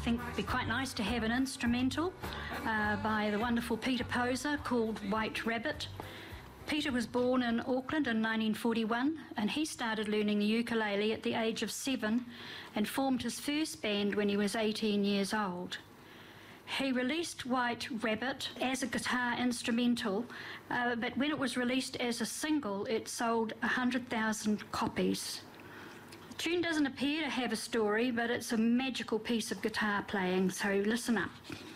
think it'd be quite nice to have an instrumental by the wonderful Peter Poser called White Rabbit. Peter was born in Auckland in 1941, and he started learning the ukulele at the age of 7 and formed his first band when he was 18 years old. He released White Rabbit as a guitar instrumental, but when it was released as a single, it sold 100,000 copies. The tune doesn't appear to have a story, but it's a magical piece of guitar playing, so listen up.